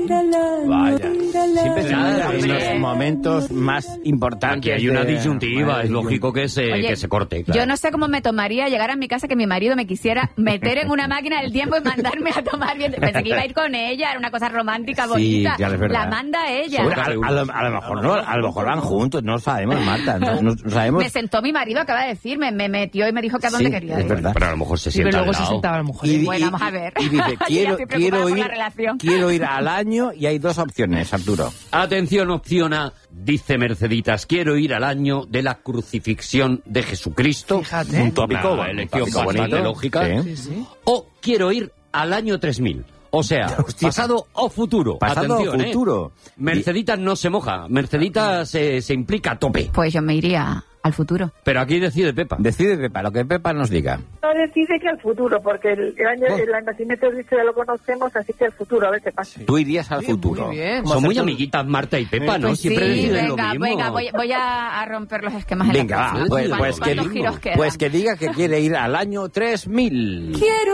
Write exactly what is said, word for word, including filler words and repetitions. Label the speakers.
Speaker 1: Vaya. Siempre se da en los momentos más importantes.
Speaker 2: Aquí hay una
Speaker 1: de-
Speaker 2: disyuntiva,
Speaker 1: Bueno,
Speaker 2: es lógico que se,
Speaker 3: Oye,
Speaker 2: que se corte. Claro.
Speaker 3: Yo no sé cómo me tomaría llegar a mi casa que mi marido me quisiera meter en una máquina del tiempo y mandarme a tomar bien. Pensé que iba a ir con ella, era una cosa romántica,
Speaker 1: Sí,
Speaker 3: bonita.
Speaker 1: claro, es verdad.
Speaker 3: La manda ella.
Speaker 1: Bueno, a, a lo, a lo mejor no, a lo mejor van juntos, no lo sabemos, Marta, no, no- no sabemos.
Speaker 3: Me sentó mi marido, acaba de decirme, me metió y me dijo que a dónde
Speaker 1: Sí,
Speaker 3: quería
Speaker 1: es
Speaker 3: ir.
Speaker 1: verdad.
Speaker 2: Pero a lo mejor se
Speaker 4: Sí, pero
Speaker 2: sienta
Speaker 4: luego
Speaker 2: al
Speaker 4: se
Speaker 2: lado.
Speaker 4: sentaba la mujer.
Speaker 1: Y,
Speaker 3: Bueno,
Speaker 1: y-
Speaker 3: vamos a ver.
Speaker 1: y dice,
Speaker 3: Yo ya
Speaker 1: quiero,
Speaker 3: estoy preocupada
Speaker 1: quiero,
Speaker 3: por
Speaker 1: ir,
Speaker 3: la relación.
Speaker 1: quiero ir al año y hay dos opciones, Arturo.
Speaker 2: Atención, opción A, dice Merceditas, quiero ir al año de la crucifixión de Jesucristo.
Speaker 4: Fíjate.
Speaker 1: Un tópico,
Speaker 2: Una
Speaker 1: un
Speaker 2: elección
Speaker 1: tópico
Speaker 2: bastante
Speaker 1: bonito.
Speaker 2: lógica.
Speaker 1: Sí.
Speaker 4: Sí, sí.
Speaker 2: O quiero ir al año tres mil. O sea,
Speaker 1: Hostia.
Speaker 2: pasado o futuro.
Speaker 1: Pasado o
Speaker 2: Atención, ¿eh?
Speaker 1: futuro.
Speaker 2: Merceditas no se moja. Merceditas se, se implica a tope.
Speaker 3: Pues yo me iría al futuro.
Speaker 2: Pero aquí decide Pepa.
Speaker 1: Decide Pepa, lo que Pepa nos diga.
Speaker 5: No decide que al futuro, porque el, el año
Speaker 1: Oh.
Speaker 5: el nacimiento de Cristo ya lo conocemos, así que al futuro, a ver qué pasa.
Speaker 1: Tú irías al
Speaker 4: Bien,
Speaker 1: futuro.
Speaker 4: muy bien.
Speaker 2: Son muy amiguitas Marta y Pepa, ¿no?
Speaker 3: Pues
Speaker 2: Siempre
Speaker 3: sí,
Speaker 2: deciden
Speaker 3: venga,
Speaker 2: lo mismo.
Speaker 3: venga, voy, voy a, a romper los esquemas en
Speaker 1: Venga,
Speaker 3: la
Speaker 1: va,
Speaker 3: casa.
Speaker 1: pues,
Speaker 3: ¿Cuántos-
Speaker 1: pues que,
Speaker 3: cuántos giros quedan?
Speaker 1: pues que diga que quiere ir al año tres mil.
Speaker 3: Quiero